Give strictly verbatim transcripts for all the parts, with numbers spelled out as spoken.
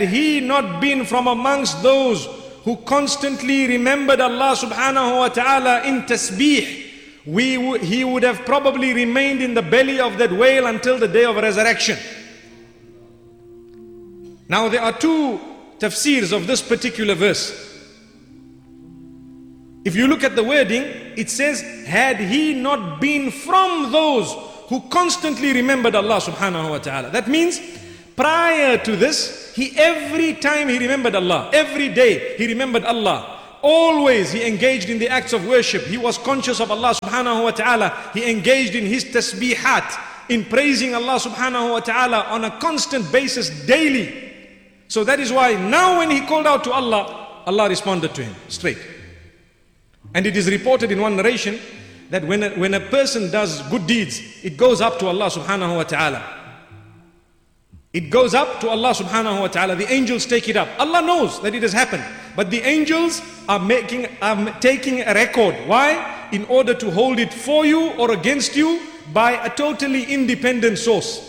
he not been from amongst those who constantly remembered Allah subhanahu wa ta'ala in tasbih, we w he would have probably remained in the belly of that whale until the day of resurrection. Now there are two tafsirs of this particular verse. If you look at the wording, it says, had he not been from those who constantly remembered Allah subhanahu wa ta'ala. That means prior to this, he every time he remembered Allah, every day he remembered Allah. Always he engaged in the acts of worship. He was conscious of Allah subhanahu wa ta'ala. He engaged in his tasbihat, in praising Allah subhanahu wa ta'ala on a constant basis daily. So that is why now when he called out to Allah, Allah responded to him straight. And it is reported in one narration that when a, when a person does good deeds, it goes up to Allah subhanahu wa ta'ala. It goes up to Allah subhanahu wa ta'ala. The angels take it up. Allah knows that it has happened. But the angels are making, are taking a record. Why? In order to hold it for you or against you by a totally independent source.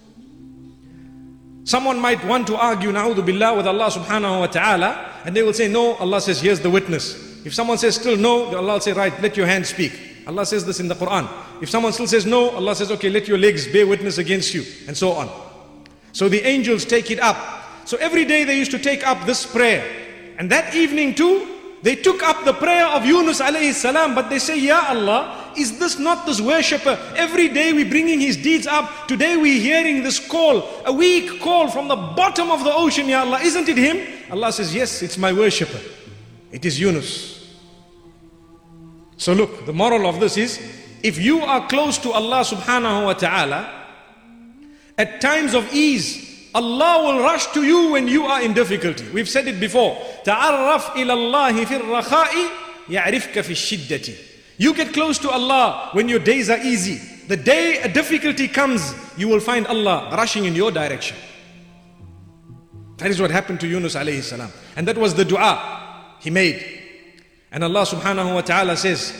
Someone might want to argue, na'udhu billah, with Allah subhanahu wa ta'ala, and they will say, no, Allah says, here's the witness. If someone says still no, Allah will say, right, let your hand speak. Allah says this in the Quran. If someone still says no, Allah says, okay, let your legs bear witness against you, and so on. So the angels take it up. So every day they used to take up this prayer. And that evening too, they took up the prayer of Yunus alayhi salam, but they say, Ya Allah, is this not this worshipper? Every day we bringing his deeds up. Today we hearing this call, a weak call from the bottom of the ocean, Ya Allah. Isn't it him? Allah says, yes, it's my worshipper. It is Yunus. So look, the moral of this is, if you are close to Allah subhanahu wa ta'ala, at times of ease, Allah will rush to you when you are in difficulty. We've said it before. تَعَرَّفْ إِلَى اللَّهِ فِي الرَّخَاءِ يَعْرِفْكَ فِي الشِّدَّةِ. You get close to Allah when your days are easy. The day a difficulty comes, you will find Allah rushing in your direction. That is what happened to Yunus alayhi salam. And that was the dua he made. And Allah subhanahu wa ta'ala says,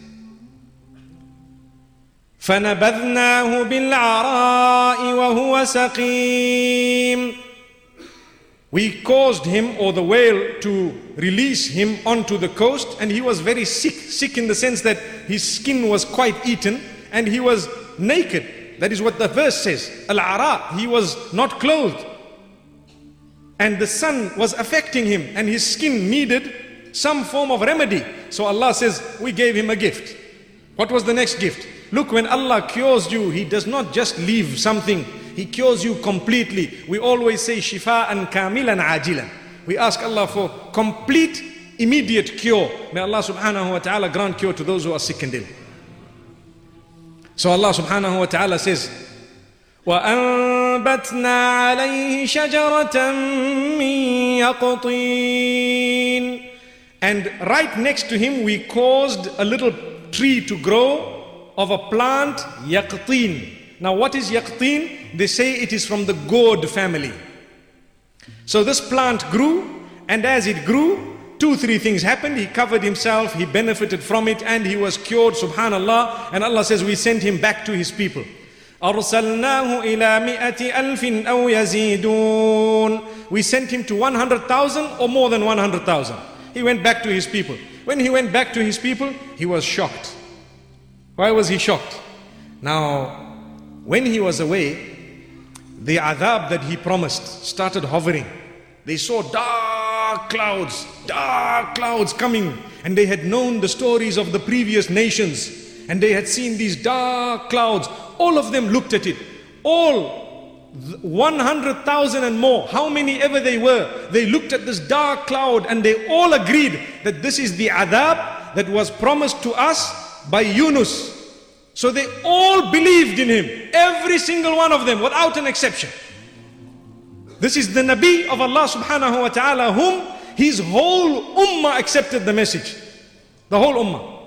فَنَبَذْنَاهُ بِالْعَرَاءِ وَهُوَ سَقِيمٌ. We caused him, or the whale, to release him onto the coast, and he was very sick, sick in the sense that his skin was quite eaten and he was naked. That is what the verse says. Al-Ara, he was not clothed. And the sun was affecting him and his skin needed some form of remedy. So Allah says, we gave him a gift. What was the next gift? Look, when Allah cures you, He does not just leave something. He cures you completely. We always say, shifa'an kamilan ajilan. We ask Allah for complete, immediate cure. May Allah subhanahu wa ta'ala grant cure to those who are sick and ill. So Allah subhanahu wa ta'ala says, وَأَنبَتْنَا عَلَيْهِ شَجَرَةً مِّن يَقْطِينٍ. And right next to him, we caused a little tree to grow of a plant, yaqteen. Now what is yaqteen? They say it is from the gourd family. So this plant grew, and as it grew, two, three things happened. He covered himself, he benefited from it, and he was cured, subhanallah. And Allah says, we sent him back to his people. أَرْسَلْنَاهُ إِلَى مِئَةِ أَلْفٍ أَوْ يَزِيدُونَ. We sent him to one hundred thousand or more than one hundred thousand. He went back to his people. When he went back to his people, he was shocked. Why was he shocked? Now, when he was away, the adhab that he promised started hovering. They saw dark clouds, dark clouds coming, and they had known the stories of the previous nations, and they had seen these dark clouds. All of them looked at it. All one hundred thousand and more, how many ever they were, they looked at this dark cloud and they all agreed that this is the adhab that was promised to us by Yunus. So they all believed in him, every single one of them, without an exception. This is the Nabi of Allah subhanahu wa ta'ala, whom his whole ummah accepted the message. The whole ummah.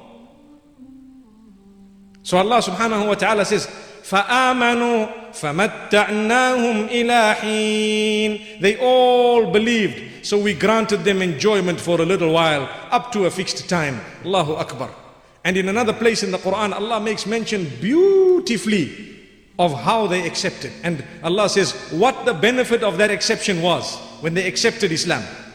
So Allah subhanahu wa ta'ala says, فَآمَنُوا فَمَتَّعْنَاهُمْ إِلَى حِينٍ. They all believed, so we granted them enjoyment for a little while, up to a fixed time. Allahu Akbar. And in another place in the Quran, Allah makes mention beautifully of how they accepted. And Allah says what the benefit of that exception was. when they accepted Islam.